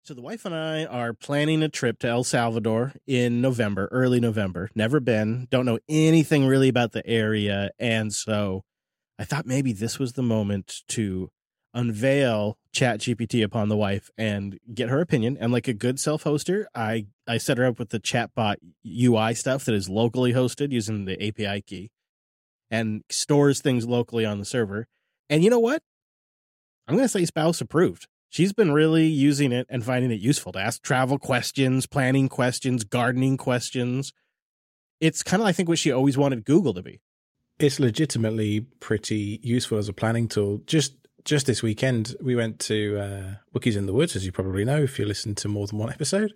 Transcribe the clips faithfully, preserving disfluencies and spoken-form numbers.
So the wife and I are planning a trip to El Salvador in November, early November. Never been, don't know anything really about the area. And so I thought maybe this was the moment to unveil ChatGPT upon the wife and get her opinion. And like a good self-hoster, I, I set her up with the chatbot U I stuff that is locally hosted using the A P I key and stores things locally on the server. And you know what? I'm going to say spouse approved. She's been really using it and finding it useful to ask travel questions, planning questions, gardening questions. It's kind of, I think, what she always wanted Google to be. It's legitimately pretty useful as a planning tool. Just just this weekend, we went to uh, Wookiees in the Woods, as you probably know, if you listen to more than one episode.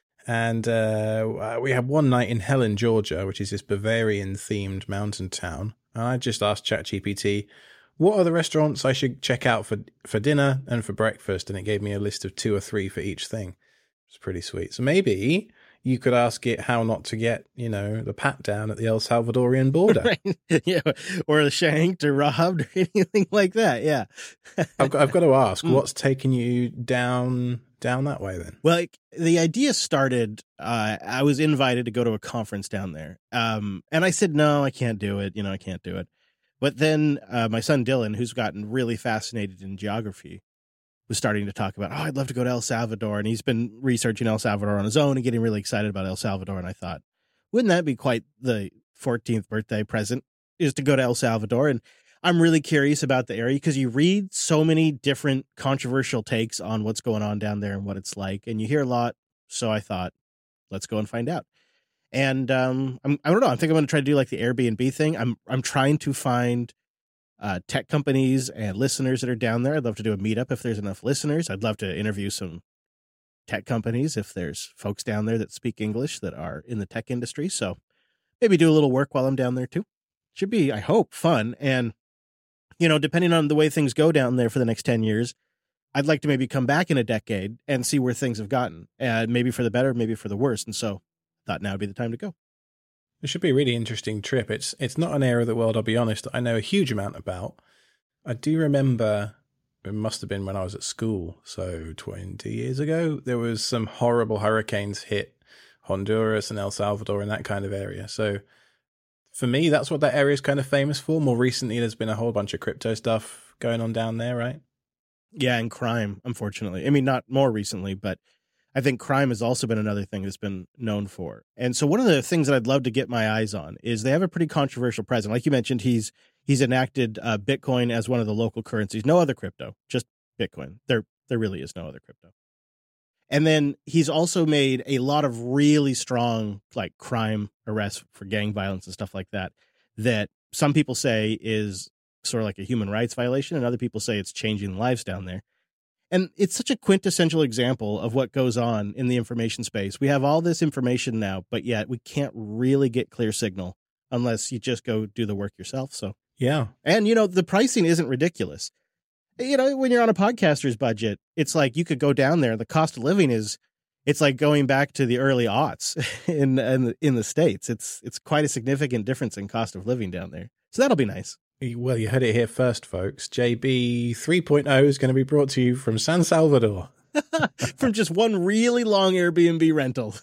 And uh, we had one night in Helen, Georgia, which is this Bavarian-themed mountain town. And I just asked ChatGPT, what are the restaurants I should check out for, for dinner and for breakfast? And it gave me a list of two or three for each thing. It's pretty sweet. So maybe you could ask it how not to get, you know, the pat down at the El Salvadorian border. Right. Yeah. Or shanked or robbed or anything like that. Yeah. I've got, I've got to ask, what's taking you down down that way then? Well, like, the idea started, uh, I was invited to go to a conference down there. Um, and I said, no, I can't do it. You know, I can't do it. But then uh, my son Dylan, who's gotten really fascinated in geography, was starting to talk about, oh, I'd love to go to El Salvador. And he's been researching El Salvador on his own and getting really excited about El Salvador. And I thought, wouldn't that be quite the fourteenth birthday present, is to go to El Salvador? And I'm really curious about the area because you read so many different controversial takes on what's going on down there and what it's like. And you hear a lot. So I thought, let's go and find out. And um, I'm, I don't know. I think I'm going to try to do like the Airbnb thing. I'm I'm trying to find uh, tech companies and listeners that are down there. I'd love to do a meetup if there's enough listeners. I'd love to interview some tech companies if there's folks down there that speak English that are in the tech industry. So maybe do a little work while I'm down there too. Should be, I hope, fun. And, you know, depending on the way things go down there for the next ten years, I'd like to maybe come back in a decade and see where things have gotten. And maybe for the better, maybe for the worse. And so thought now would be the time to go. It should be a really interesting trip. It's it's not an area of the world, I'll be honest, I know a huge amount about. I do remember, it must have been when I was at school, so twenty years ago, there was some horrible hurricanes hit Honduras and El Salvador and that kind of area. So for me, that's what that area is kind of famous for. More recently, there's been a whole bunch of crypto stuff going on down there, right? Yeah, and crime, unfortunately. I mean, not more recently, but I think crime has also been another thing that's been known for. And so one of the things that I'd love to get my eyes on is they have a pretty controversial president. Like you mentioned, he's he's enacted uh, Bitcoin as one of the local currencies. No other crypto, just Bitcoin. There there really is no other crypto. And then he's also made a lot of really strong like crime arrests for gang violence and stuff like that, that some people say is sort of like a human rights violation, and other people say it's changing lives down there. And it's such a quintessential example of what goes on in the information space. We have all this information now, but yet we can't really get clear signal unless you just go do the work yourself. So, yeah. And, you know, the pricing isn't ridiculous. You know, when you're on a podcaster's budget, it's like you could go down there. The cost of living is, it's like going back to the early aughts in, in, the, in the States. It's, it's quite a significant difference in cost of living down there. So that'll be nice. Well, you heard it here first, folks. J B three point oh is going to be brought to you from San Salvador. From just one really long Airbnb rental.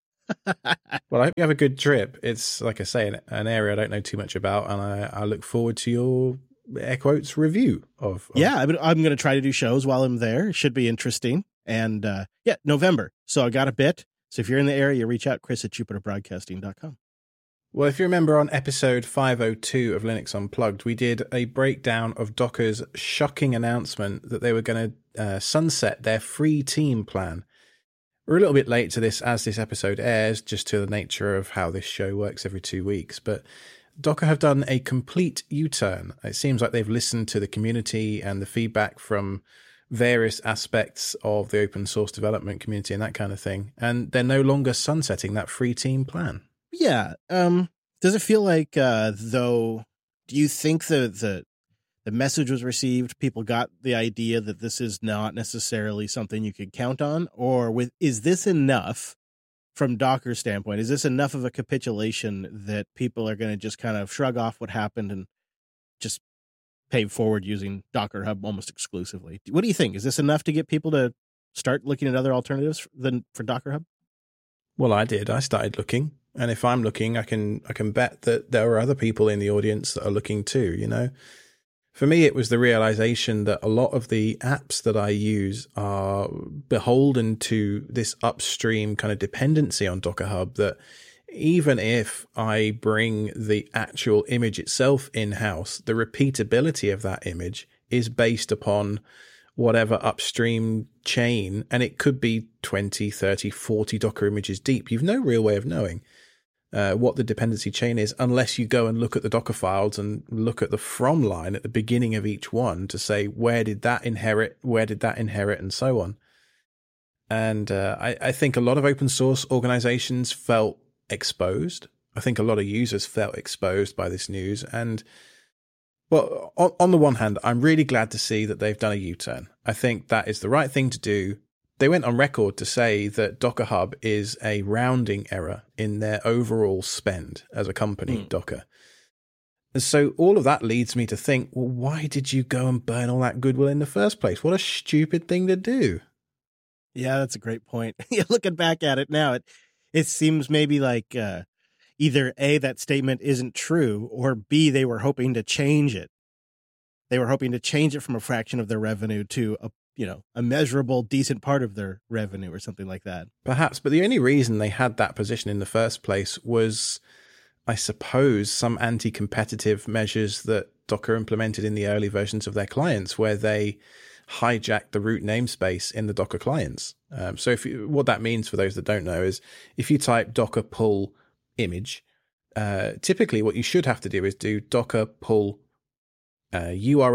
Well, I hope you have a good trip. It's, like I say, an, an area I don't know too much about, and I, I look forward to your, air quotes, review of... of... Yeah, I'm, I'm going to try to do shows while I'm there. It should be interesting. And, uh, yeah, November. So I got a bit. So if you're in the area, reach out, Chris at Jupiter Broadcasting dot com. Well, if you remember on episode five oh two of Linux Unplugged, we did a breakdown of Docker's shocking announcement that they were going to uh, sunset their free team plan. We're a little bit late to this as this episode airs, just to the nature of how this show works every two weeks. But Docker have done a complete U-turn. It seems like they've listened to the community and the feedback from various aspects of the open source development community and that kind of thing. And they're no longer sunsetting that free team plan. Yeah. Um, does it feel like, uh, though, do you think the, the the message was received, people got the idea that this is not necessarily something you could count on? Or with is this enough from Docker's standpoint? Is this enough of a capitulation that people are going to just kind of shrug off what happened and just pay forward using Docker Hub almost exclusively? What do you think? Is this enough to get people to start looking at other alternatives than for Docker Hub? Well, I did. I started looking. And if I'm looking, I can I can bet that there are other people in the audience that are looking too, you know? For me, it was the realization that a lot of the apps that I use are beholden to this upstream kind of dependency on Docker Hub, that even if I bring the actual image itself in-house, the repeatability of that image is based upon whatever upstream chain, and it could be twenty, thirty, forty Docker images deep. You've no real way of knowing uh, what the dependency chain is unless you go and look at the Docker files and look at the from line at the beginning of each one to say, where did that inherit, where did that inherit, and so on. And uh, I, I think a lot of open source organizations felt exposed. I think a lot of users felt exposed by this news. And well, on, on the one hand, I'm really glad to see that they've done a U-turn. I think that is the right thing to do. They went on record to say that Docker Hub is a rounding error in their overall spend as a company, mm. Docker. And so all of that leads me to think, well, why did you go and burn all that goodwill in the first place? What a stupid thing to do. Yeah, that's a great point. Looking back at it now, it it seems maybe like uh, either A, that statement isn't true, or B, they were hoping to change it. They were hoping to change it from a fraction of their revenue to a you know, a measurable, decent part of their revenue or something like that. Perhaps, but the only reason they had that position in the first place was, I suppose, some anti-competitive measures that Docker implemented in the early versions of their clients, where they hijacked the root namespace in the Docker clients. Um, so if you, what that means for those that don't know is if you type Docker pull image, uh, typically what you should have to do is do Docker pull Uh,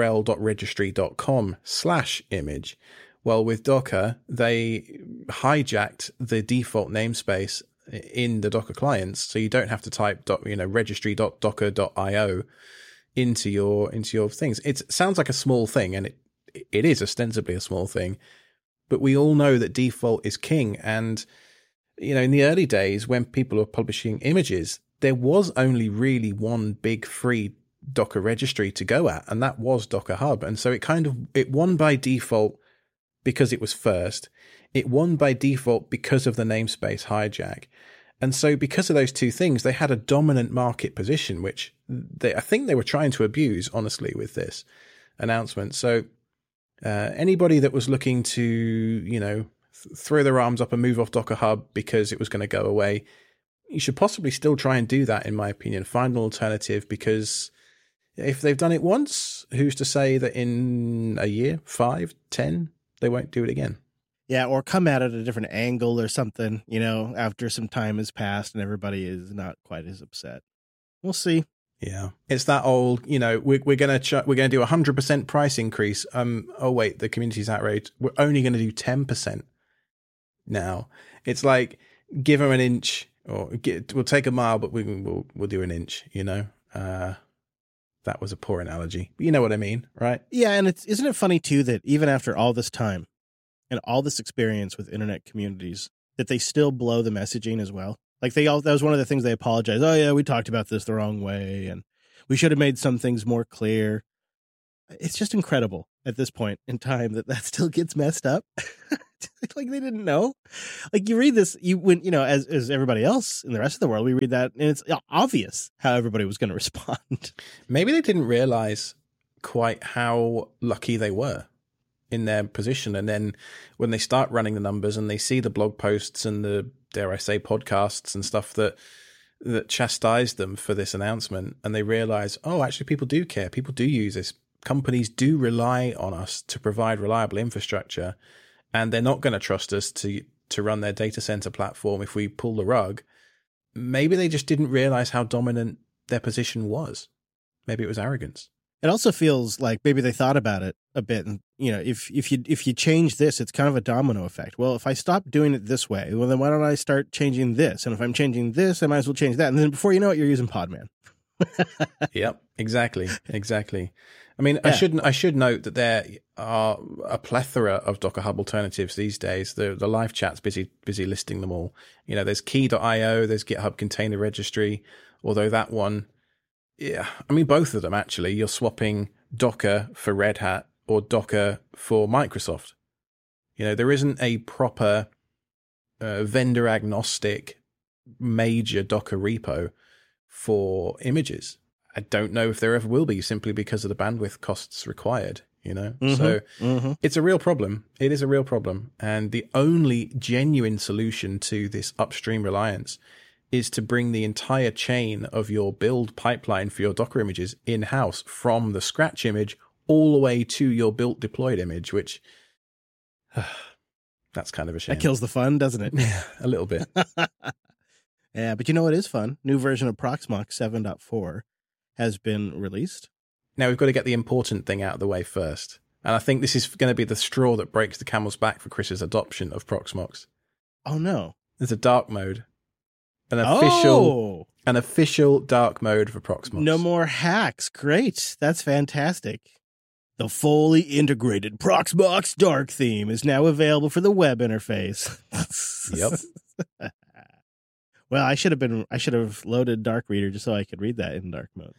url.registry.com slash image. Well, with Docker, they hijacked the default namespace in the Docker clients, so you don't have to type you know registry.docker.io into your into your things. It sounds like a small thing, and it it is ostensibly a small thing, but we all know that default is king. And you know, in the early days when people were publishing images, there was only really one big free Docker registry to go at, and that was Docker Hub. And so it kind of it won by default because it was first. It won by default because of the namespace hijack. And so because of those two things, they had a dominant market position, which they I think they were trying to abuse, honestly, with this announcement. So uh, anybody that was looking to, you know, th- throw their arms up and move off Docker Hub because it was going to go away, you should possibly still try and do that, in my opinion. Find an alternative, because if they've done it once, who's to say that in a year, five, ten, they won't do it again? Yeah, or come at it at a different angle or something, you know, after some time has passed and everybody is not quite as upset. We'll see. Yeah, it's that old, you know, we're, we're going to ch- we're going to do a one hundred percent price increase. Um, oh, wait, the community's outraged. We're only going to do ten percent now. It's like, give them an inch, or get, we'll take a mile, but we, we'll, we'll do an inch, you know? Uh That was a poor analogy, but you know what I mean, right? Yeah, and it's isn't it funny too that even after all this time and all this experience with internet communities, that they still blow the messaging as well? Like they all that was one of the things they apologized. Oh yeah, we talked about this the wrong way, and we should have made some things more clear. It's just incredible at this point in time that that still gets messed up. Like they didn't know. Like you read this, you when you know, as as everybody else in the rest of the world, we read that, and it's obvious how everybody was going to respond. Maybe they didn't realize quite how lucky they were in their position, and then when they start running the numbers and they see the blog posts and the, dare I say, podcasts and stuff that that chastised them for this announcement, and they realize, oh, actually, people do care. People do use this. Companies do rely on us to provide reliable infrastructure. And they're not going to trust us to to run their data center platform if we pull the rug. Maybe they just didn't realize how dominant their position was. Maybe it was arrogance. It also feels like maybe they thought about it a bit, and you know, if if you if you change this, it's kind of a domino effect. Well, if I stop doing it this way, well, then why don't I start changing this? And if I'm changing this, I might as well change that. And then before you know it, you're using Podman. Yep, exactly, exactly. I mean, yeah. I shouldn't. I should note that there are a plethora of Docker Hub alternatives these days. The the live chat's busy busy listing them all. You know, there's key dot io, there's GitHub Container Registry. Although that one, yeah, I mean both of them actually. You're swapping Docker for Red Hat or Docker for Microsoft. You know, there isn't a proper uh, vendor agnostic major Docker repo for images. I don't know if there ever will be, simply because of the bandwidth costs required, you know? Mm-hmm, so mm-hmm. It's a real problem. It is a real problem. And the only genuine solution to this upstream reliance is to bring the entire chain of your build pipeline for your Docker images in-house, from the scratch image all the way to your built deployed image, which uh, that's kind of a shame. That kills the fun, doesn't it? Yeah, a little bit. Yeah, but you know what is fun? New version of Proxmox seven point four has been released. Now we've got to get the important thing out of the way first. And I think this is going to be the straw that breaks the camel's back for Chris's adoption of Proxmox. Oh, no. There's a dark mode. An official, oh! an official dark mode for Proxmox. No more hacks. Great. That's fantastic. The fully integrated Proxmox dark theme is now available for the web interface. Yep. Well, I should have been. I should have loaded Dark Reader just so I could read that in dark mode.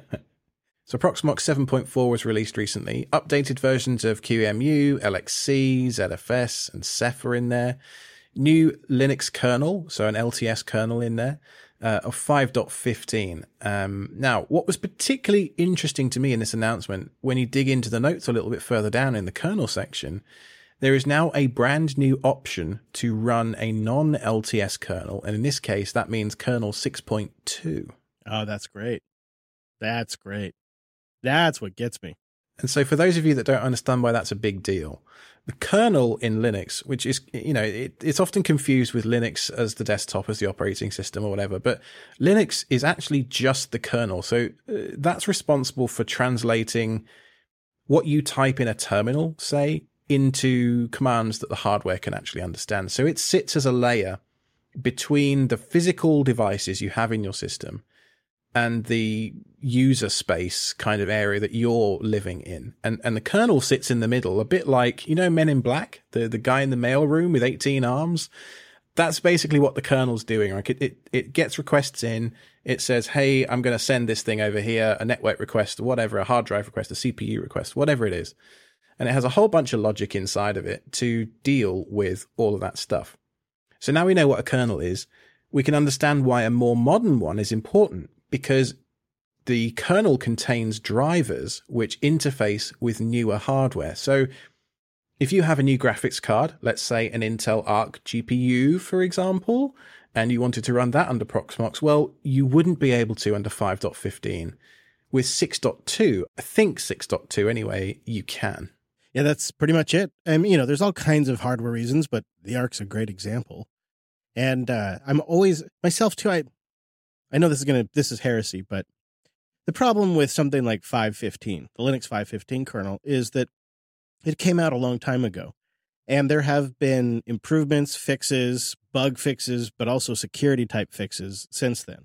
So Proxmox seven point four was released recently. Updated versions of Q E M U, L X C, Z F S, and Ceph are in there. New Linux kernel, so an L T S kernel in there, uh, of five point fifteen. Um, now, what was particularly interesting to me in this announcement, when you dig into the notes a little bit further down in the kernel section, there is now a brand new option to run a non-L T S kernel, and in this case, that means kernel six point two. Oh, that's great. That's great. That's what gets me. And so for those of you that don't understand why that's a big deal, the kernel in Linux, which is, you know, it, it's often confused with Linux as the desktop, as the operating system or whatever, but Linux is actually just the kernel. So uh, that's responsible for translating what you type in a terminal, say, into commands that the hardware can actually understand. So it sits as a layer between the physical devices you have in your system and the user space kind of area that you're living in. And and the kernel sits in the middle, a bit like, you know, Men in Black, the, the guy in the mailroom with eighteen arms. That's basically what the kernel's doing. Like it, it, it gets requests in. It says, hey, I'm going to send this thing over here, a network request, whatever, a hard drive request, a C P U request, whatever it is. And it has a whole bunch of logic inside of it to deal with all of that stuff. So now we know what a kernel is. We can understand why a more modern one is important, because the kernel contains drivers which interface with newer hardware. So if you have a new graphics card, let's say an Intel Arc G P U, for example, and you wanted to run that under Proxmox, well, you wouldn't be able to under five point fifteen. With six point two, I think six point two anyway, you can. Yeah, that's pretty much it. I mean, you know, there's all kinds of hardware reasons, but the Arc's a great example. And uh, I'm always, myself too, I I know this is going to, this is heresy, but the problem with something like five fifteen, the Linux five fifteen kernel, is that it came out a long time ago. And there have been improvements, fixes, bug fixes, but also security type fixes since then.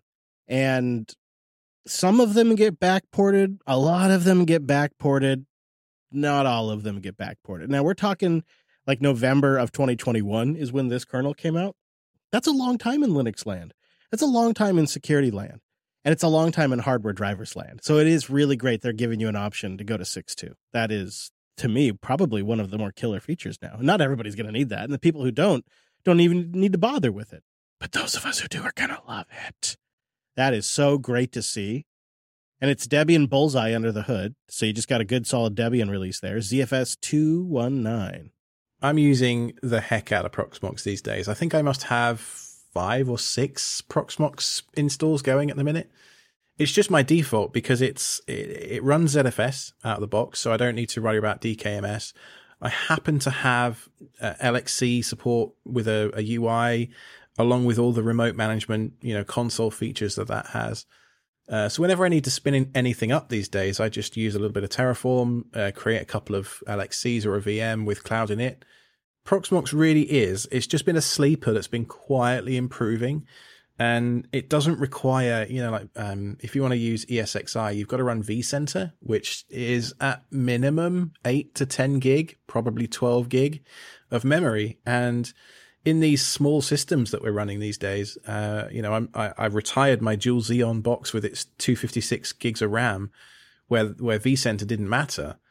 And some of them get backported. A lot of them get backported. Not all of them get backported. Now, we're talking like November of twenty twenty-one is when this kernel came out. That's a long time in Linux land. That's a long time in security land. And it's a long time in hardware drivers land. So it is really great they're giving you an option to go to six point two. That is, to me, probably one of the more killer features now. Not everybody's going to need that. And the people who don't, don't even need to bother with it. But those of us who do are going to love it. That is so great to see. And it's Debian Bullseye under the hood. So you just got a good solid Debian release there. Z F S two one nine. I'm using the heck out of Proxmox these days. I think I must have five or six Proxmox installs going at the minute. It's just my default because it's it, it runs Z F S out of the box, so I don't need to worry about D K M S. I happen to have uh, L X C support with a, a U I, along with all the remote management, you know, console features that that has. Uh, so whenever I need to spin in anything up these days, I just use a little bit of Terraform, uh, create a couple of L X Cs or a V M with Cloud in it. Proxmox really is. It's just been a sleeper that's been quietly improving. And it doesn't require, you know, like um, if you want to use E S X i, you've got to run vCenter, which is at minimum eight to ten gig, probably twelve gig of memory. And in these small systems that we're running these days, uh, you know, I'm, I, I retired my dual Xeon box with its two hundred fifty-six gigs of RAM, where where vCenter didn't matter.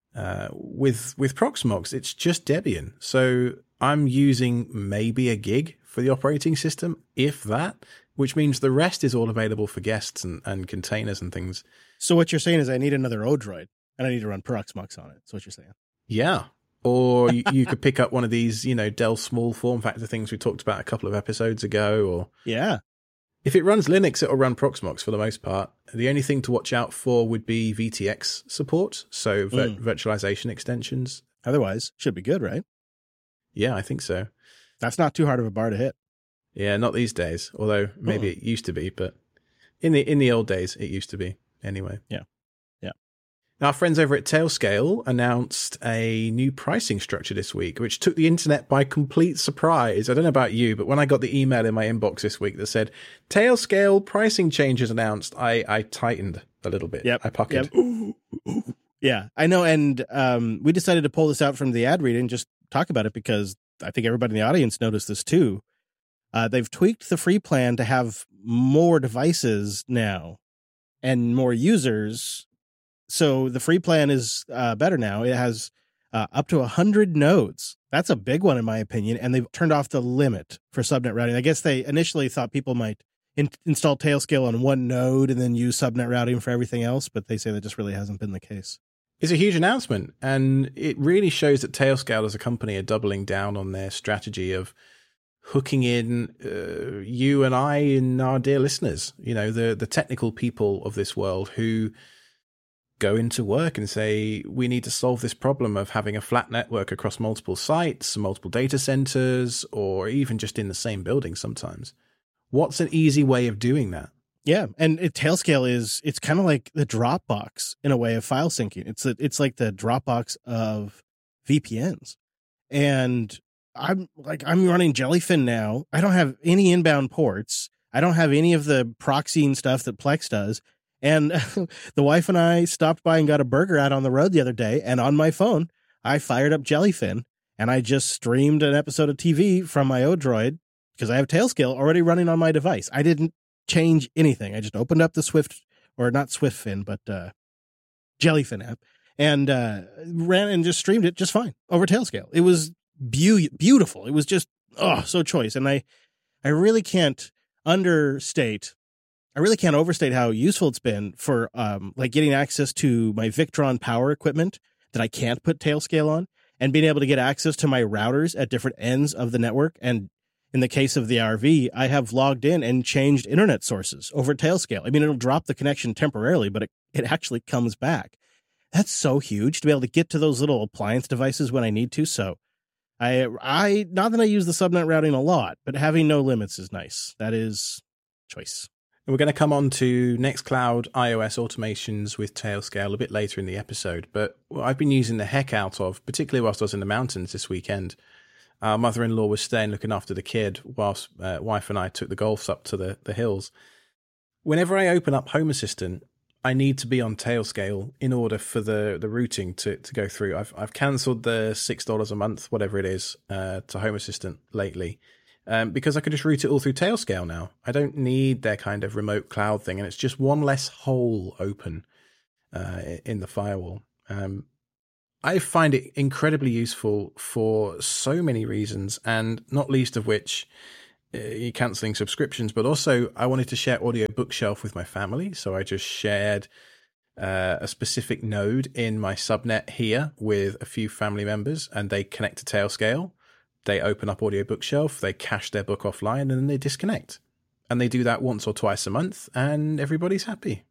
Uh, with with Proxmox, it's just Debian. So I'm using maybe a gig for the operating system, if that, which means the rest is all available for guests and, and containers and things. So what you're saying is I need another Odroid, and I need to run Proxmox on it. That's what you're saying. Yeah. Or you, you could pick up one of these, you know, Dell small form factor things we talked about a couple of episodes ago. Or yeah. If it runs Linux, it'll run Proxmox for the most part. The only thing to watch out for would be V T X support, so vir- mm. virtualization extensions. Otherwise, should be good, right? Yeah, I think so. That's not too hard of a bar to hit. Yeah, not these days, although maybe mm. it used to be, but in the in the old days, it used to be anyway. Yeah. Yeah. Now, our friends over at Tailscale announced a new pricing structure this week, which took the internet by complete surprise. I don't know about you, but when I got the email in my inbox this week that said, Tailscale pricing changes announced, I, I tightened a little bit. Yep. I puckered. Yep. Yeah, I know. And um, we decided to pull this out from the ad read and just talk about it because I think everybody in the audience noticed this too. Uh, they've tweaked the free plan to have more devices now and more users. So the free plan is uh, better now. It has uh, up to one hundred nodes. That's a big one, in my opinion. And they've turned off the limit for subnet routing. I guess they initially thought people might in- install Tailscale on one node and then use subnet routing for everything else. But they say that just really hasn't been the case. It's a huge announcement. And it really shows that Tailscale as a company are doubling down on their strategy of hooking in uh, you and I and our dear listeners, you know, the, the technical people of this world who go into work and say, we need to solve this problem of having a flat network across multiple sites, multiple data centers, or even just in the same building sometimes. What's an easy way of doing that? Yeah, and it, Tailscale is, it's kind of like the Dropbox in a way of file syncing. It's a, it's like the Dropbox of V P Ns. And I'm like, I'm running Jellyfin now. I don't have any inbound ports. I don't have any of the proxying stuff that Plex does. And the wife and I stopped by and got a burger out on the road the other day. And on my phone, I fired up Jellyfin and I just streamed an episode of T V from my Odroid because I have Tailscale already running on my device. I didn't change anything. I just opened up the Swift, or not SwiftFin, but uh, Jellyfin app and uh, ran and just streamed it just fine over Tailscale. It was be- beautiful. It was just, oh, so choice. And I, I really can't understate I really can't overstate how useful it's been for um, like getting access to my Victron power equipment that I can't put Tailscale on, and being able to get access to my routers at different ends of the network. And in the case of the R V, I have logged in and changed internet sources over Tailscale. I mean, it'll drop the connection temporarily, but it, it actually comes back. That's so huge to be able to get to those little appliance devices when I need to. So I, I, not that I use the subnet routing a lot, but having no limits is nice. That is choice. We're going to come on to Nextcloud iOS automations with Tailscale a bit later in the episode, but what I've been using the heck out of, particularly whilst I was in the mountains this weekend. Our mother-in-law was staying looking after the kid whilst uh, wife and I took the Golfs up to the, the hills. Whenever I open up Home Assistant, I need to be on Tailscale in order for the, the routing to, to go through. I've I've cancelled the six dollars a month, whatever it is, uh, to Home Assistant lately. Um, because I could just route it all through Tailscale now. I don't need their kind of remote cloud thing, and it's just one less hole open uh, in the firewall. Um, I find it incredibly useful for so many reasons, and not least of which, uh, cancelling subscriptions, but also I wanted to share Audio Bookshelf with my family, so I just shared uh, a specific node in my subnet here with a few family members, and they connect to Tailscale. They open up Audio Bookshelf, they cache their book offline, and then they disconnect. And they do that once or twice a month, and everybody's happy.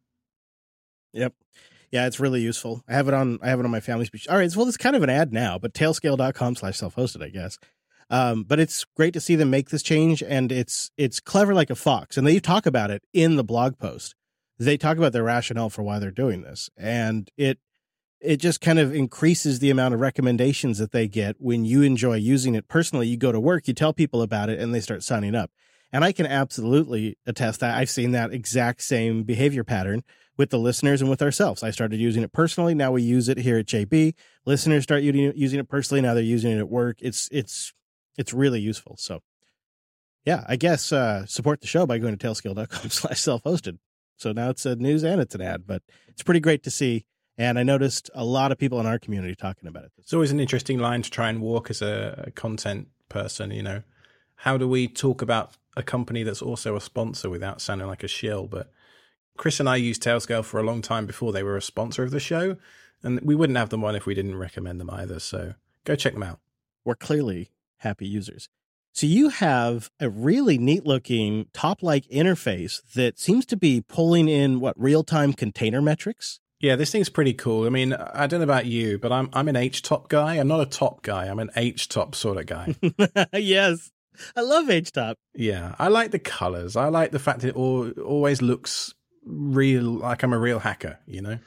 Yep. Yeah, it's really useful. I have it on I have it on my family's speech. All right, well, it's kind of an ad now, but tailscale.com slash self-hosted, I guess. Um, but it's great to see them make this change, and it's it's clever like a fox. And they talk about it in the blog post. They talk about their rationale for why they're doing this. And it it just kind of increases the amount of recommendations that they get when you enjoy using it personally. You go to work, you tell people about it, and they start signing up. And I can absolutely attest that. I've seen that exact same behavior pattern with the listeners and with ourselves. I started using it personally. Now we use it here at J B. Listeners start using it, using it personally. Now they're using it at work. It's it's it's really useful. So, yeah, I guess uh, support the show by going to tailscale.com slash self-hosted. So now it's a news and it's an ad, but it's pretty great to see. And I noticed a lot of people in our community talking about it. It's always an interesting line to try and walk as a, a content person, you know. How do we talk about a company that's also a sponsor without sounding like a shill? But Chris and I used Tailscale for a long time before they were a sponsor of the show, and we wouldn't have them on if we didn't recommend them either. So go check them out. We're clearly happy users. So you have a really neat looking top-like interface that seems to be pulling in what real-time container metrics. Yeah, this thing's pretty cool. I mean, I don't know about you, but I'm I'm an H top guy. I'm not a top guy. I'm an H top sort of guy. Yes. I love H top. Yeah, I like the colors. I like the fact that it all, always looks real, like I'm a real hacker, you know?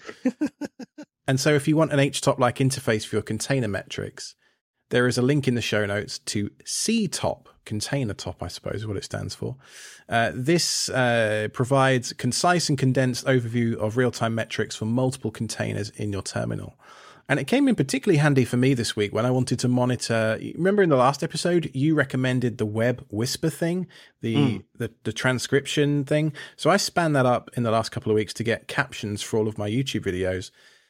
And so if you want an H top-like interface for your container metrics, there is a link in the show notes to C top, container top, I suppose is what it stands for. Uh, this uh, provides concise and condensed overview of real-time metrics for multiple containers in your terminal. And it came in particularly handy for me this week when I wanted to monitor. Remember in the last episode, you recommended the web whisper thing, the, mm. the the transcription thing. So I spanned that up in the last couple of weeks to get captions for all of my YouTube videos.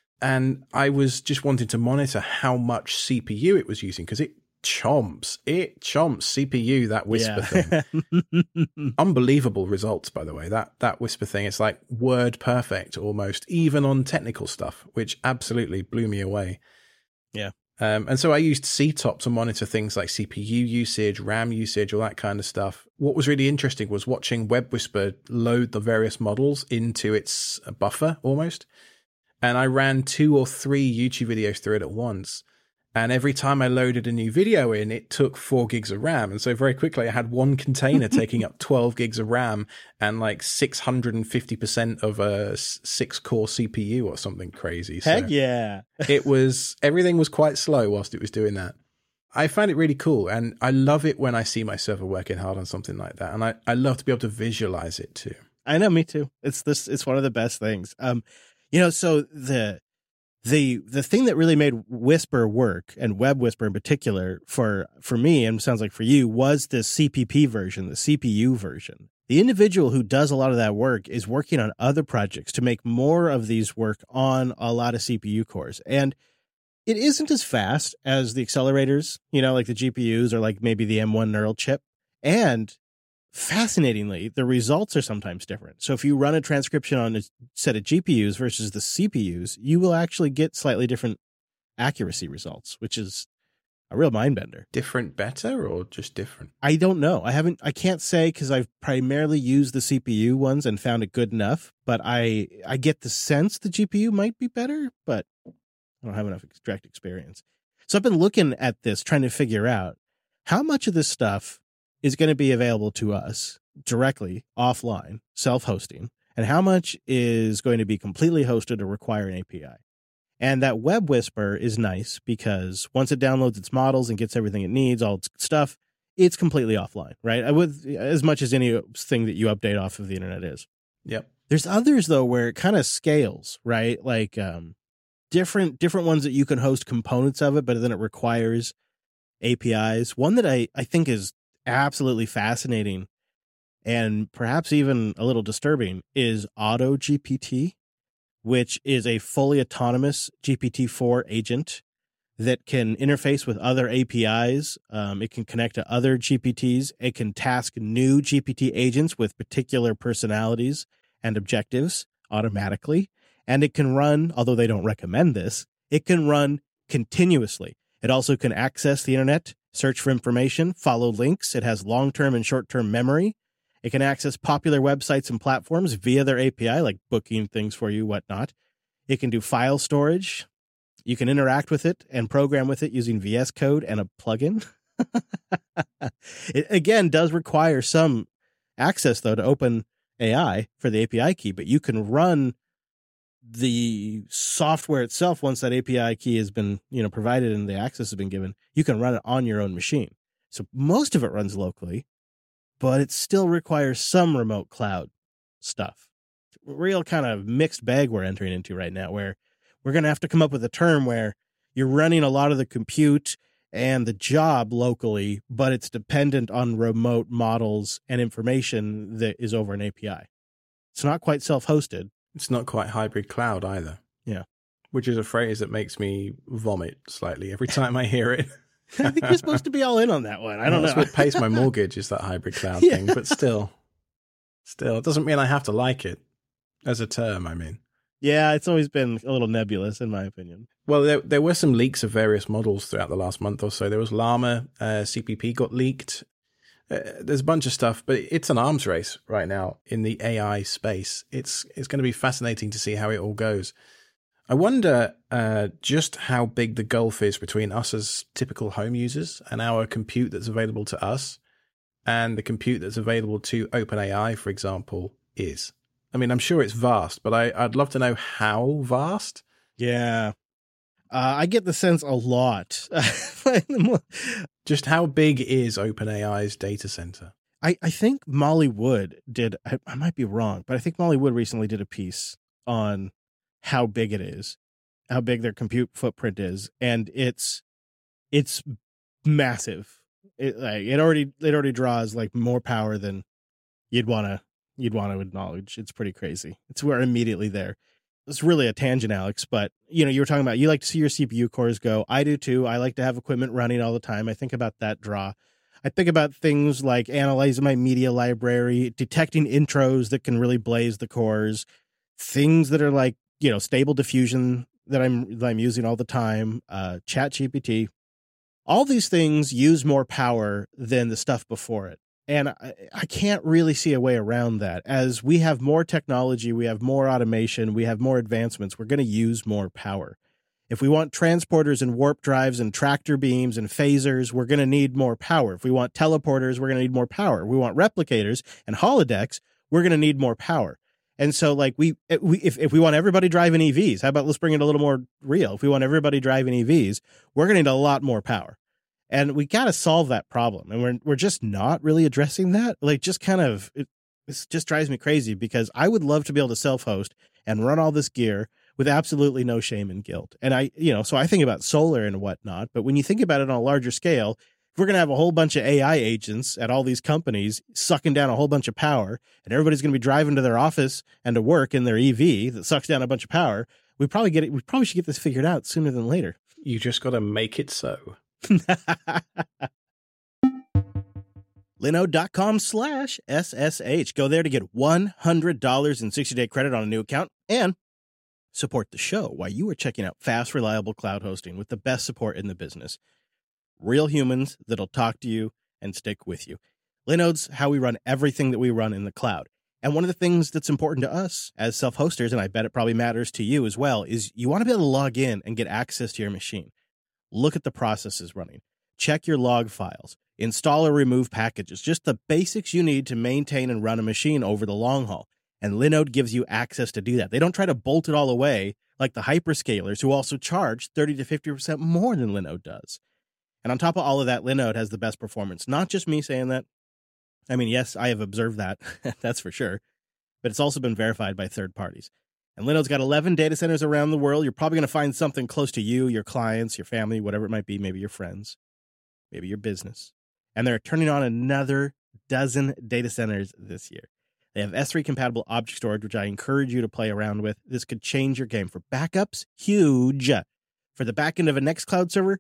And I was just wanting to monitor how much C P U it was using because it chomps. It chomps C P U, that whisper yeah. thing. Unbelievable results, by the way. That that whisper thing, it's like word perfect almost, even on technical stuff, which absolutely blew me away. Yeah. Um, and so I used C top to monitor things like C P U usage, RAM usage, all that kind of stuff. What was really interesting was watching Web Whisper load the various models into its buffer almost. And I ran two or three YouTube videos through it at once. And every time I loaded a new video in, it took four gigs of RAM. And so very quickly, I had one container taking up twelve gigs of RAM and like six hundred fifty percent of a six-core C P U or something crazy. Heck so yeah. it was, everything was quite slow whilst it was doing that. I found it really cool. And I love it when I see my server working hard on something like that. And I, I love to be able to visualize it too. I know, me too. It's this, it's one of the best things. Um, you know, so the, The the thing that really made Whisper work, and Web Whisper in particular, for for me, and sounds like for you, was the C P P version, the C P U version. The individual who does a lot of that work is working on other projects to make more of these work on a lot of C P U cores. And it isn't as fast as the accelerators, you know, like the G P Us or like maybe the M one neural chip. And fascinatingly, the results are sometimes different. So if you run a transcription on a set of G P Us versus the C P Us, you will actually get slightly different accuracy results, which is a real mind bender. Different better or just different? I don't know. I haven't, I can't say because I've primarily used the C P U ones and found it good enough, but I, I get the sense the G P U might be better, but I don't have enough direct experience. So I've been looking at this, trying to figure out how much of this stuff is going to be available to us directly offline, self-hosting, and how much is going to be completely hosted or require an A P I. And that Web Whisper is nice because once it downloads its models and gets everything it needs, all its stuff, it's completely offline, right? With as much as anything that you update off of the internet is. Yep. There's others though where it kind of scales, right? Like um, different different ones that you can host components of it, but then it requires A P Is. One that I, I think is absolutely fascinating and perhaps even a little disturbing is AutoGPT, which is a fully autonomous G P T four agent that can interface with other A P Is. Um, it can connect to other G P Ts. It can task new G P T agents with particular personalities and objectives automatically. And it can run, although they don't recommend this, it can run continuously. It also can access the internet, search for information, follow links. It has long-term and short-term memory. It can access popular websites and platforms via their A P I, like booking things for you, whatnot. It can do file storage. You can interact with it and program with it using V S Code and a plugin. It, again, does require some access, though, to open A I for the A P I key, but you can run the software itself once that A P I key has been, you know, provided and the access has been given. You can run it on your own machine. So most of it runs locally, but it still requires some remote cloud stuff. Real kind of mixed bag we're entering into right now, where we're going to have to come up with a term where you're running a lot of the compute and the job locally, but it's dependent on remote models and information that is over an A P I. It's not quite self-hosted. It's not quite hybrid cloud either. Yeah. Which is a phrase that makes me vomit slightly every time I hear it. I think you're supposed to be all in on that one. I don't well, know. That's what pays my mortgage is that hybrid cloud Yeah. thing. But still, still, it doesn't mean I have to like it as a term, I mean. Yeah, it's always been a little nebulous, in my opinion. Well, there, there were some leaks of various models throughout the last month or so. There was Llama, uh, C P P got leaked. Uh, there's a bunch of stuff, but it's an arms race right now in the A I space. It's it's going to be fascinating to see how it all goes. I wonder uh, just how big the gulf is between us as typical home users and our compute that's available to us and the compute that's available to OpenAI, for example, is. I mean, I'm sure it's vast, but I, I'd love to know how vast. Yeah. Uh, I get the sense a lot. Just how big is OpenAI's data center? I, I think Molly Wood did, I, I might be wrong, but I think Molly Wood recently did a piece on how big it is, how big their compute footprint is. And it's, it's massive. It like it already, it already draws like more power than you'd want to, you'd want to acknowledge. It's pretty crazy. It's we're immediately there. It's really a tangent, Alex, but you know, you were talking about, you like to see your C P U cores go. I do too. I like to have equipment running all the time. I think about that draw. I think about things like analyzing my media library, detecting intros that can really blaze the cores, things that are like, you know, stable diffusion that I'm, that I'm using all the time, uh, ChatGPT. All these things use more power than the stuff before it. And I, I can't really see a way around that. As we have more technology, we have more automation, we have more advancements, we're going to use more power. If we want transporters and warp drives and tractor beams and phasers, we're going to need more power. If we want teleporters, we're going to need more power. If we want replicators and holodecks, we're going to need more power. And so, like, we, we if, if we want everybody driving E Vs, how about let's bring it a little more real? If we want everybody driving E Vs, we're going to need a lot more power. And we got to solve that problem. And we're we're just not really addressing that. Like, just kind of, it this just drives me crazy because I would love to be able to self-host and run all this gear with absolutely no shame and guilt. And I, you know, so I think about solar and whatnot. But when you think about it on a larger scale, if we're going to have a whole bunch of A I agents at all these companies sucking down a whole bunch of power, and everybody's going to be driving to their office and to work in their E V that sucks down a bunch of power, we probably get it. We probably should get this figured out sooner than later. You just got to make it so. Linode.com slash SSH. Go there to get one hundred dollars in sixty-day credit on a new account and support the show while you are checking out fast, reliable cloud hosting with the best support in the business. Real humans that'll talk to you and stick with you. Linode's how we run everything that we run in the cloud. And one of the things that's important to us as self-hosters, and I bet it probably matters to you as well, is you want to be able to log in and get access to your machine. Look at the processes running. Check your log files. Install or remove packages. Just the basics you need to maintain and run a machine over the long haul. And Linode gives you access to do that. They don't try to bolt it all away like the hyperscalers who also charge thirty to fifty percent more than Linode does. And on top of all of that, Linode has the best performance. Not just me saying that. I mean, yes, I have observed that. That's for sure. But it's also been verified by third parties. And Linode's got eleven data centers around the world. You're probably going to find something close to you, your clients, your family, whatever it might be, maybe your friends, maybe your business. And they're turning on another dozen data centers this year. They have S three compatible object storage, which I encourage you to play around with. This could change your game. For backups, huge. For the back end of a Nextcloud server,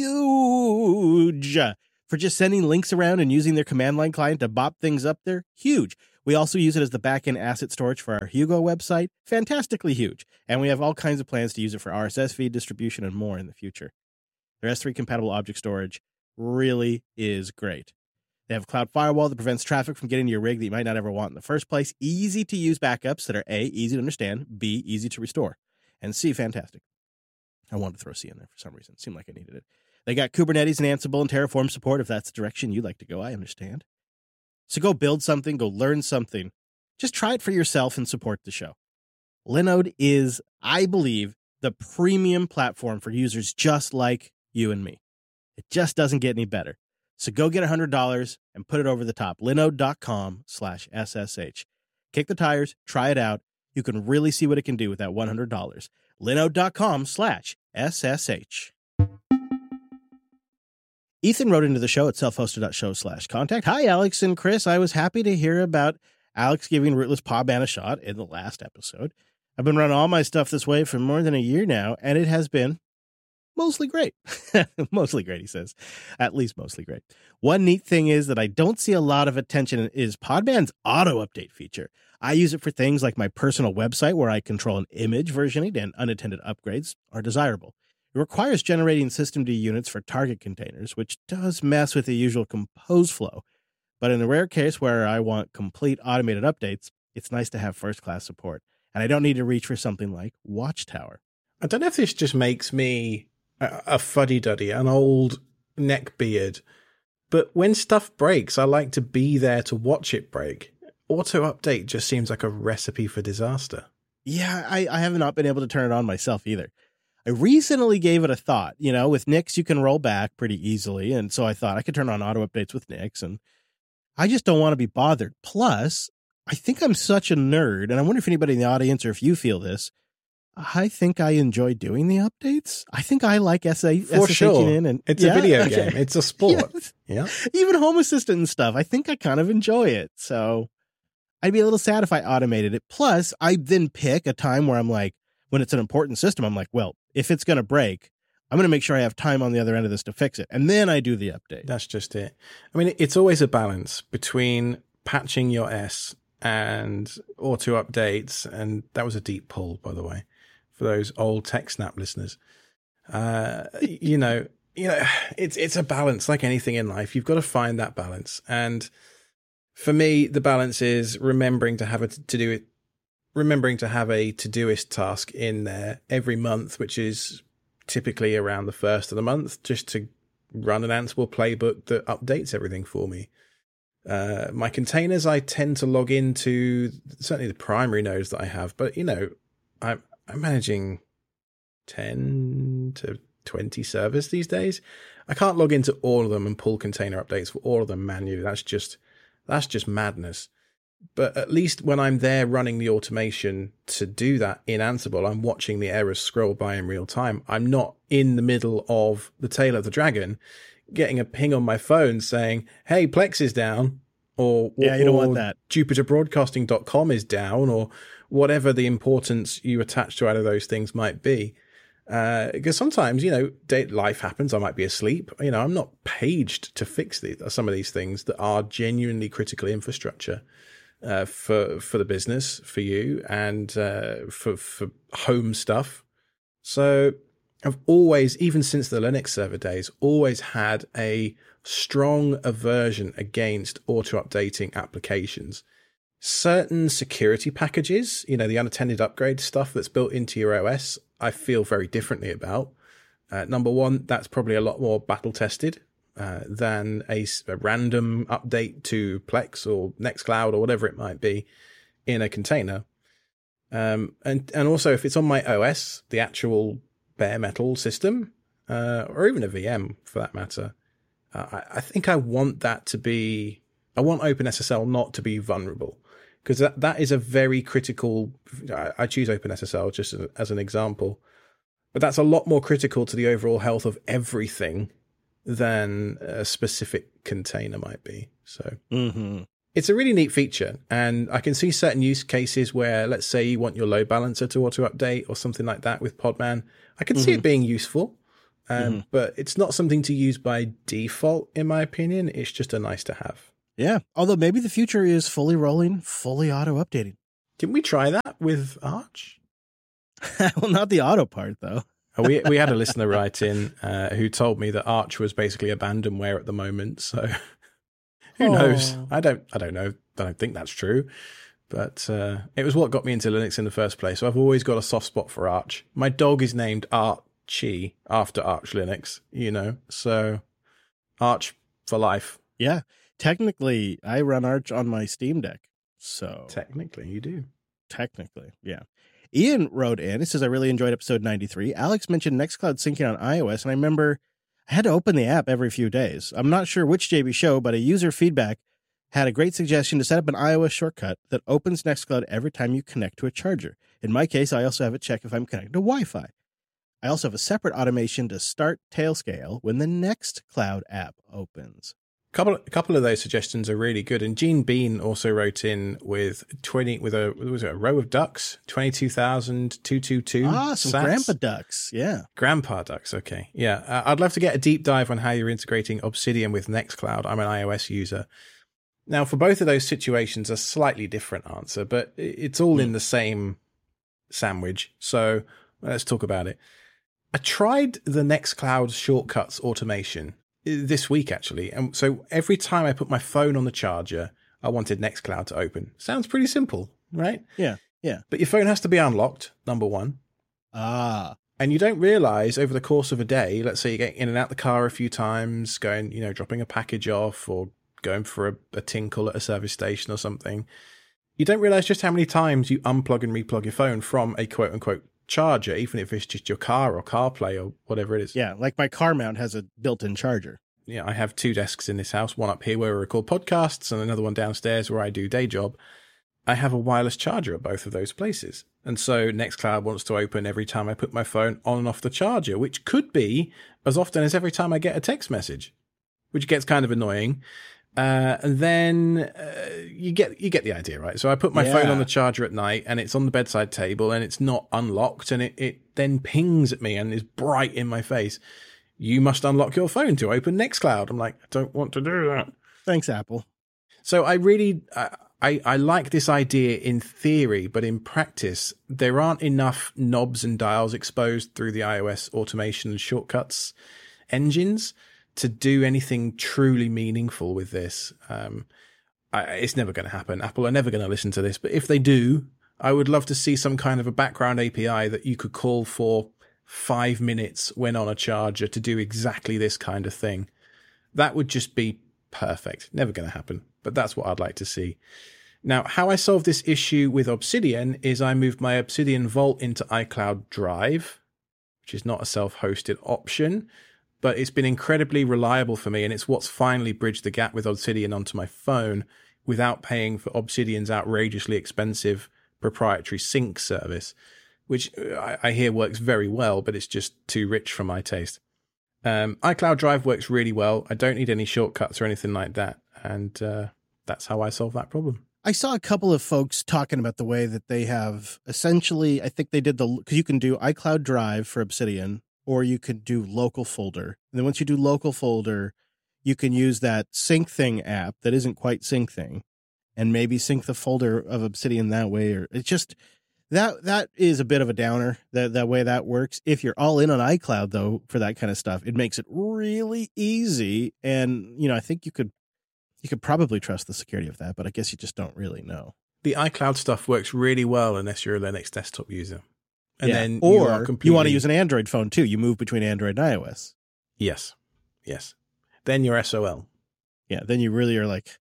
huge. For just sending links around and using their command line client to bop things up there, huge. We also use it as the back-end asset storage for our Hugo website, fantastically huge. And we have all kinds of plans to use it for R S S feed distribution and more in the future. Their S three compatible object storage really is great. They have a cloud firewall that prevents traffic from getting to your rig that you might not ever want in the first place. Easy to use backups that are A, easy to understand, B, easy to restore, and C, fantastic. I wanted to throw C in there for some reason. It seemed like I needed it. They got Kubernetes and Ansible and Terraform support if that's the direction you'd like to go. I understand. So go build something, go learn something. Just try it for yourself and support the show. Linode is, I believe, the premium platform for users just like you and me. It just doesn't get any better. So go get one hundred dollars and put it over the top. Linode.com slash SSH. Kick the tires, try it out. You can really see what it can do with that one hundred dollars. Linode.com slash SSH. Ethan wrote into the show at selfhosted.show slash contact. Hi, Alex and Chris. I was happy to hear about Alex giving Rootless Pawman a shot in the last episode. I've been running all my stuff this way for more than a year now, and it has been mostly great. Mostly great, he says. At least mostly great. One neat thing is that I don't see a lot of attention is Podman's auto update feature. I use it for things like my personal website where I control an image versioning, and unattended upgrades are desirable. It requires generating systemd units for target containers, which does mess with the usual compose flow. But in the rare case where I want complete automated updates, it's nice to have first-class support. And I don't need to reach for something like Watchtower. I don't know if this just makes me a, a fuddy-duddy, an old neckbeard, but when stuff breaks, I like to be there to watch it break. Auto-update just seems like a recipe for disaster. Yeah, I, I have not been able to turn it on myself either. I recently gave it a thought. You know, with Nix, you can roll back pretty easily, and so I thought I could turn on auto-updates with Nix, and I just don't want to be bothered. Plus, I think I'm such a nerd, and I wonder if anybody in the audience or if you feel this, I think I enjoy doing the updates. I think I like S A For sure. in and It's yeah, a video okay. game. It's a sport. Yeah. Yeah. Even Home Assistant and stuff. I think I kind of enjoy it. So I'd be a little sad if I automated it. Plus, I then pick a time where I'm like, when it's an important system, I'm like, well, if it's going to break, I'm going to make sure I have time on the other end of this to fix it. And then I do the update. That's just it. I mean, it's always a balance between patching your S and auto updates. And that was a deep pull, by the way, for those old TechSnap listeners. Uh, you know, you know, it's, it's a balance like anything in life. You've got to find that balance. And for me, the balance is remembering to have a to do it, remembering to have a Todoist task in there every month, which is typically around the first of the month, just to run an Ansible playbook that updates everything for me. Uh, my containers, I tend to log into certainly the primary nodes that I have, but you know, I'm, I'm managing ten to twenty servers these days. I can't log into all of them and pull container updates for all of them manually. That's just, that's just madness. But at least when I'm there running the automation to do that in Ansible, I'm watching the errors scroll by in real time. I'm not in the middle of the tail of the dragon getting a ping on my phone saying, hey, Plex is down, or, yeah, you don't or want that. Jupiter Broadcasting dot com is down, or whatever the importance you attach to either of those things might be. Uh, because sometimes, you know, day, life happens. I might be asleep. You know, I'm not paged to fix the, some of these things that are genuinely critical infrastructure. Uh, for for the business, for you, and uh, for for home stuff. So I've always, even since the Linux server days, always had a strong aversion against auto-updating applications. Certain security packages, you know, the unattended upgrade stuff that's built into your O S, I feel very differently about. Uh, number one, that's probably a lot more battle-tested. Uh, than a, a random update to Plex or Nextcloud or whatever it might be in a container. Um, and, and also if it's on my O S, the actual bare metal system, uh, or even a V M for that matter, uh, I, I think I want that to be, I want OpenSSL not to be vulnerable, because that, that is a very critical, I, I choose OpenSSL just as, as an example, but that's a lot more critical to the overall health of everything than a specific container might be. So Mm-hmm. it's a really neat feature. And I can see certain use cases where, let's say you want your load balancer to auto update or something like that with Podman. I can mm-hmm. see it being useful, um, mm-hmm. but it's not something to use by default, in my opinion. It's just a nice to have. Yeah. Although maybe the future is fully rolling, fully auto updating. Didn't we try that with Arch? Well, not the auto part though. we we had a listener write in uh, who told me that Arch was basically abandonware at the moment. So who Aww. knows? I don't I don't know. I don't think that's true. But uh, it was what got me into Linux in the first place. So I've always got a soft spot for Arch. My dog is named Archie after Arch Linux, you know. So Arch for life. Yeah. Technically, I run Arch on my Steam Deck. So technically, you do. Technically, yeah. Ian wrote in, he says, I really enjoyed episode ninety-three. Alex mentioned Nextcloud syncing on iOS, and I remember I had to open the app every few days. I'm not sure which J B show, but a user feedback had a great suggestion to set up an iOS shortcut that opens Nextcloud every time you connect to a charger. In my case, I also have it check if I'm connected to Wi-Fi. I also have a separate automation to start Tailscale when the Nextcloud app opens. Couple, a couple of those suggestions are really good. And Gene Bean also wrote in with twenty with a was it a row of ducks, twenty two thousand two two two. Ah, some sats. grandpa ducks, yeah, grandpa ducks. Okay, yeah. Uh, I'd love to get a deep dive on how you're integrating Obsidian with Nextcloud. I'm an iOS user. Now, for both of those situations, a slightly different answer, but it's all mm. in the same sandwich. So let's talk about it. I tried the Nextcloud shortcuts automation this week, actually. And so every time I put my phone on the charger, I wanted Nextcloud to open. Sounds pretty simple, right? Yeah, yeah. But your phone has to be unlocked, number one. Ah. And you don't realize over the course of a day, let's say you get in and out the car a few times, going, you know, dropping a package off or going for a, a tinkle at a service station or something. You don't realize just how many times you unplug and replug your phone from a quote unquote charger, even if it's just your car or CarPlay or whatever it is. Yeah, like my car mount has a built-in charger. Yeah, I have two desks in this house, one up here where we record podcasts and another one downstairs where I do day job. I have a wireless charger at both of those places. And so Nextcloud wants to open every time I put my phone on and off the charger, which could be as often as every time I get a text message, which gets kind of annoying. Uh, and then uh, you get you get the idea, right? So I put my yeah. phone on the charger at night and it's on the bedside table and it's not unlocked and it, it then pings at me and is bright in my face. You must unlock your phone to open Nextcloud. I'm like, I don't want to do that. Thanks, Apple. So I really, uh, I, I like this idea in theory, but in practice, there aren't enough knobs and dials exposed through the iOS automation and shortcuts engines to do anything truly meaningful with this. Um, I, it's never going to happen. Apple are never going to listen to this. But if they do, I would love to see some kind of a background A P I that you could call for five minutes when on a charger to do exactly this kind of thing. That would just be perfect. Never going to happen. But that's what I'd like to see. Now, how I solved this issue with Obsidian is I moved my Obsidian Vault into iCloud Drive, which is not a self-hosted option. But it's been incredibly reliable for me, and it's what's finally bridged the gap with Obsidian onto my phone without paying for Obsidian's outrageously expensive proprietary sync service, which I, I hear works very well, but it's just too rich for my taste. Um, iCloud Drive works really well. I don't need any shortcuts or anything like that, and uh, that's how I solve that problem. I saw a couple of folks talking about the way that they have essentially, I think they did the, because you can do iCloud Drive for Obsidian, or you could do local folder. And then once you do local folder, you can use that SyncThing app that isn't quite SyncThing and maybe sync the folder of Obsidian that way. Or it's just that that is a bit of a downer, that, that way that works. If you're all in on iCloud, though, for that kind of stuff, it makes it really easy. And, you know, I think you could you could probably trust the security of that, but I guess you just don't really know. The iCloud stuff works really well unless you're a Linux desktop user. And yeah. then or you, are completely... you want to use an Android phone too. You move between Android and iOS. Yes. Yes. Then you're S O L. Yeah. Then you really are like,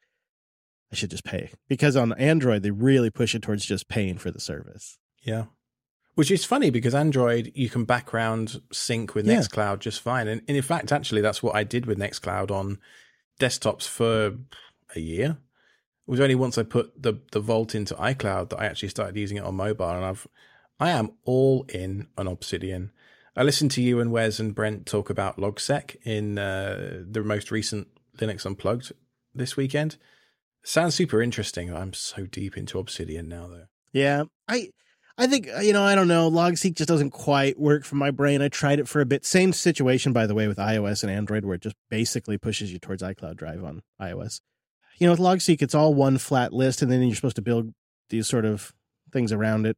I should just pay. Because on Android, they really push it towards just paying for the service. Yeah. Which is funny because Android, you can background sync with yeah. Nextcloud just fine. And, and in fact, actually, that's what I did with Nextcloud on desktops for a year. It was only once I put the, the Vault into iCloud that I actually started using it on mobile. And I've I am all in on Obsidian. I listened to you and Wes and Brent talk about LogSec in uh, the most recent Linux Unplugged this weekend. Sounds super interesting. I'm so deep into Obsidian now, though. Yeah, I I think, you know, I don't know. LogSeq just doesn't quite work for my brain. I tried it for a bit. Same situation, by the way, with iOS and Android, where it just basically pushes you towards iCloud Drive on iOS. You know, with LogSeq, it's all one flat list, and then you're supposed to build these sort of things around it.